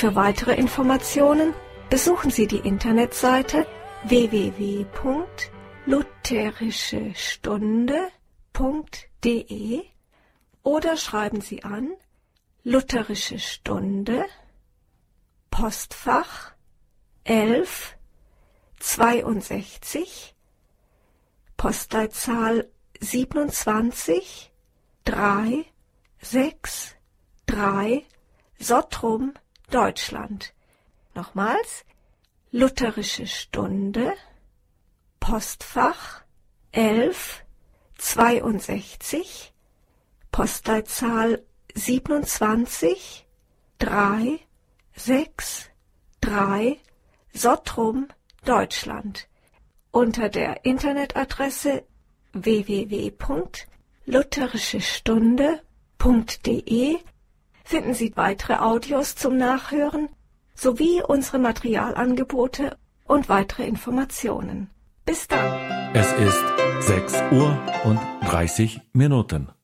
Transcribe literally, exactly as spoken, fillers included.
Für weitere Informationen besuchen Sie die Internetseite w w w punkt lutherische stunde punkt d e oder schreiben Sie an Lutherische Stunde, Postfach elf zweiundsechzig, Postleitzahl siebenundzwanzig drei sechs drei, Sottrum, Deutschland. Nochmals, Lutherische Stunde, Postfach elf zweiundsechzig, Postleitzahl siebenundzwanzig drei sechs drei, Sottrum, Deutschland. Unter der Internetadresse w w w punkt lutherische stunde punkt d e finden Sie weitere Audios zum Nachhören sowie unsere Materialangebote und weitere Informationen. Bis dann. Es ist sechs Uhr und dreißig Minuten.